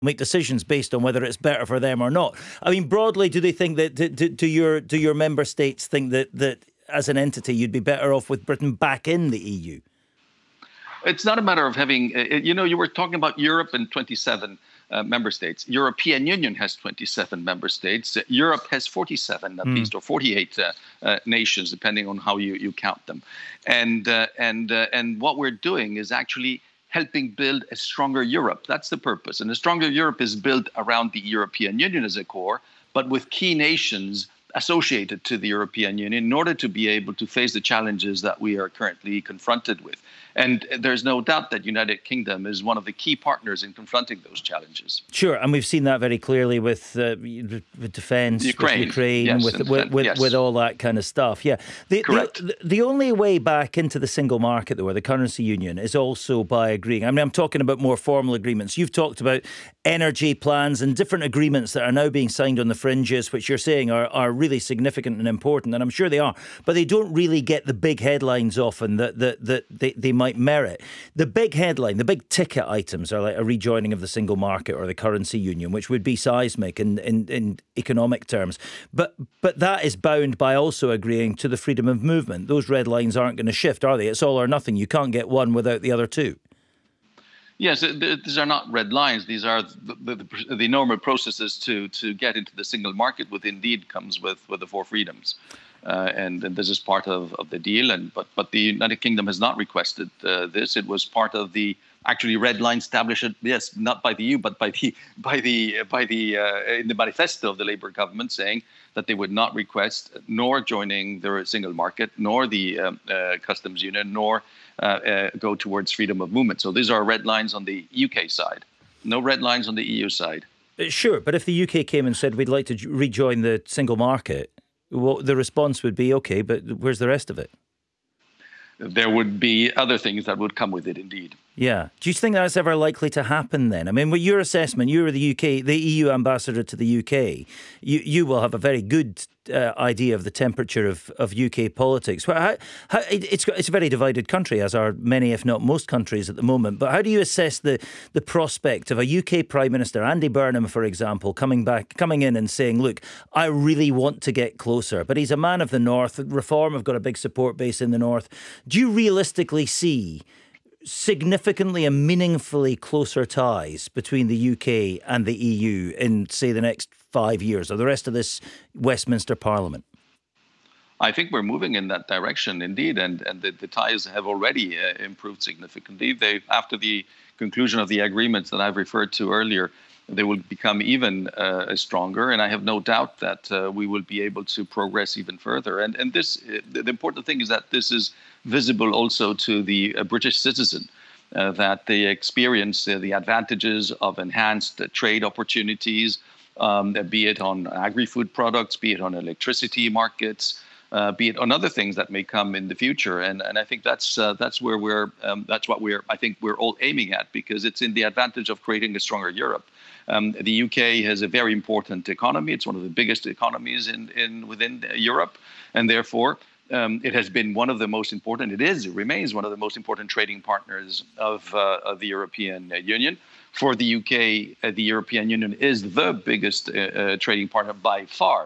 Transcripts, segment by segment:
make decisions based on whether it's better for them or not. I mean, broadly, do they think that do your member states think that as an entity you'd be better off with Britain back in the EU? It's not a matter of having, you were talking about Europe and 27 member states. European Union has 27 member states. Europe has 47 at least, or 48 nations, depending on how you count them. And what we're doing is actually helping build a stronger Europe. That's the purpose. And a stronger Europe is built around the European Union as a core, but with key nations associated to the European Union in order to be able to face the challenges that we are currently confronted with. And there's no doubt that United Kingdom is one of the key partners in confronting those challenges. Sure, and we've seen that very clearly with defence, with Ukraine, yes, with all that kind of stuff. Yeah, the only way back into the single market, though, or the currency union, is also by agreeing. I mean, I'm talking about more formal agreements. You've talked about energy plans and different agreements that are now being signed on the fringes, which you're saying are really significant and important, and I'm sure they are, but they don't really get the big headlines often that they might merit. The big headline, the big ticket items are like a rejoining of the single market or the currency union, which would be seismic in economic terms. But that is bound by also agreeing to the freedom of movement. Those red lines aren't going to shift, are they? It's all or nothing. You can't get one without the other two. Yes, these are not red lines. These are the normal processes to get into the single market, which indeed comes with the four freedoms. And this is part of the deal. But the United Kingdom has not requested this. It was part of the actually red line established, yes, not by the EU, but by the in the manifesto of the Labour government, saying that they would not request nor joining the single market, nor the customs union, nor go towards freedom of movement. So these are red lines on the UK side, no red lines on the EU side. Sure, but if the UK came and said we'd like to rejoin the single market, well, the response would be, okay, but where's the rest of it? There would be other things that would come with it, indeed. Yeah. Do you think that's ever likely to happen then? I mean, with your assessment, you were the EU ambassador to the UK. You will have a very good idea of the temperature of UK politics. It's a very divided country, as are many, if not most, countries at the moment. But how do you assess the prospect of a UK Prime Minister, Andy Burnham, for example, coming in and saying, look, I really want to get closer, but he's a man of the North. Reform have got a big support base in the North. Do you realistically see significantly and meaningfully closer ties between the UK and the EU in, say, the next 5 years or the rest of this Westminster Parliament? I think we're moving in that direction, indeed, and the ties have already improved significantly. After the conclusion of the agreements that I've referred to earlier, they will become even stronger, and I have no doubt that we will be able to progress even further. And this, the important thing is that this is visible also to the British citizen, that they experience the advantages of enhanced trade opportunities, be it on agri-food products, be it on electricity markets, be it on other things that may come in the future. And I think that's what we're all aiming at, because it's in the advantage of creating a stronger Europe. The UK has a very important economy. It's one of the biggest economies within Europe, and therefore it has been one of the most important. It remains one of the most important trading partners of the European Union. For the UK, the European Union is the biggest trading partner by far.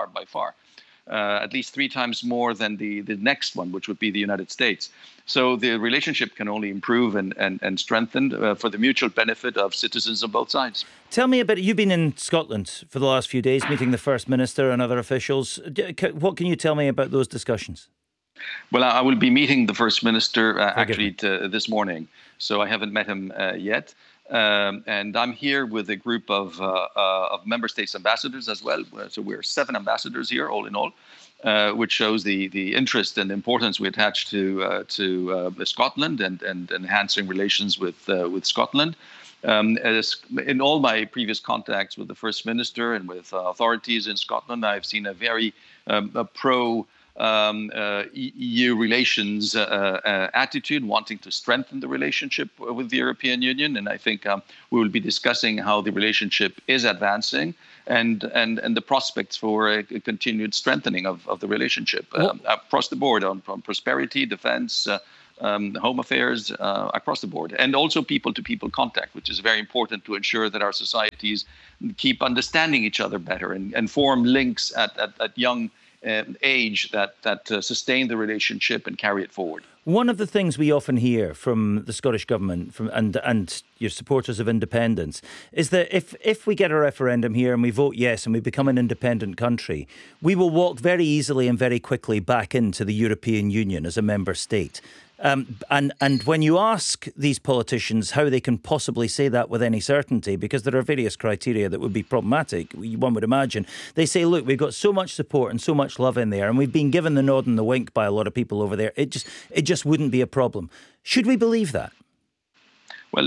At least 3 times more than the next one, which would be the United States. So the relationship can only improve and strengthen for the mutual benefit of citizens on both sides. Tell me a bit. You've been in Scotland for the last few days, meeting the First Minister and other officials. What can you tell me about those discussions? Well, I will be meeting the First Minister this morning, so I haven't met him yet. And I'm here with a group of member states ambassadors as well. So we're 7 ambassadors here, all in all, which shows the interest and importance we attach to Scotland and enhancing relations with Scotland. As in all my previous contacts with the First Minister and with authorities in Scotland, I've seen a very pro EU relations attitude, wanting to strengthen the relationship with the European Union. And I think we will be discussing how the relationship is advancing and the prospects for a continued strengthening of the relationship across the board on prosperity, defense, home affairs, across the board, and also people-to-people contact, which is very important to ensure that our societies keep understanding each other better and form links at young age that sustain the relationship and carry it forward. One of the things we often hear from the Scottish Government and your supporters of independence is that if we get a referendum here and we vote yes and we become an independent country, we will walk very easily and very quickly back into the European Union as a member state. And when you ask these politicians how they can possibly say that with any certainty, because there are various criteria that would be problematic, one would imagine, they say, look, we've got so much support and so much love in there, and we've been given the nod and the wink by a lot of people over there. It just wouldn't be a problem. Should we believe that? Well,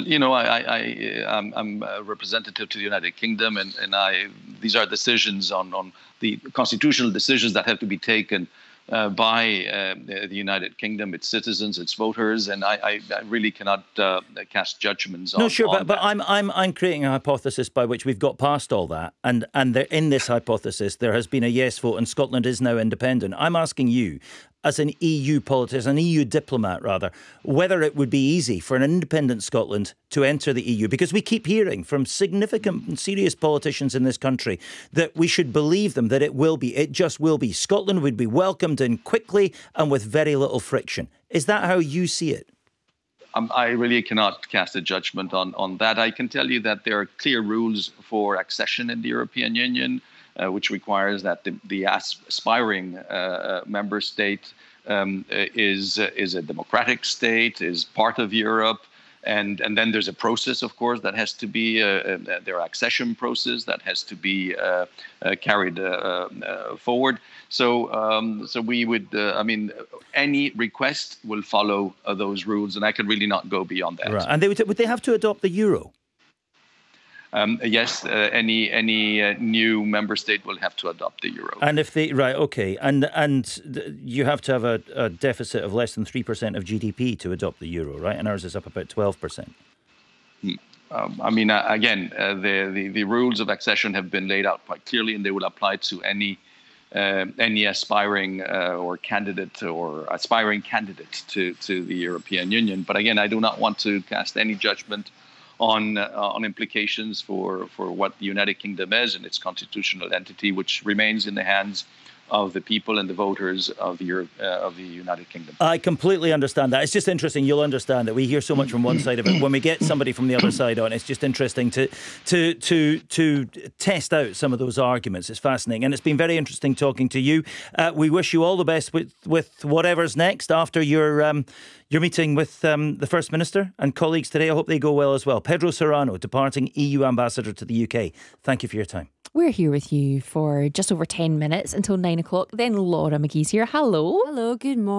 I'm a representative to the United Kingdom, and these are decisions on the constitutional decisions that have to be taken by the United Kingdom, its citizens, its voters, and I really cannot cast judgments on. No, sure, on but I'm creating a hypothesis by which we've got past all that, and in this hypothesis there has been a yes vote, and Scotland is now independent. I'm asking you, as an EU politician, an EU diplomat rather, whether it would be easy for an independent Scotland to enter the EU, because we keep hearing from significant and serious politicians in this country that we should believe them, that it just will be. Scotland would be welcomed in quickly and with very little friction. Is that how you see it? I really cannot cast a judgment on that. I can tell you that there are clear rules for accession in the European Union, which requires that the aspiring member state is a democratic state, is part of Europe, and then there's a process, of course, that has to be their accession process that has to be carried forward. So we would, any request will follow those rules, and I could really not go beyond that. Right. And would they have to adopt the euro? Yes, any new member state will have to adopt the euro. And if they and you have to have a deficit of less than 3% of GDP to adopt the euro, right? And ours is up about 12%. The rules of accession have been laid out quite clearly, and they will apply to any aspiring or candidate or aspiring candidate to the European Union. But again, I do not want to cast any judgment on implications for what the United Kingdom is and its constitutional entity, which remains in the hands of the people and the voters of the United Kingdom. I completely understand that. It's just interesting. You'll understand that we hear so much from one side of it. When we get somebody from the other side on, it's just interesting to test out some of those arguments. It's fascinating, and it's been very interesting talking to you. We wish you all the best with whatever's next after your meeting with the First Minister and colleagues today. I hope they go well as well. Pedro Serrano, departing EU Ambassador to the UK. Thank you for your time. We're here with you for just over 10 minutes until 9 o'clock. Then Laura McGee's here. Hello. Hello, good morning.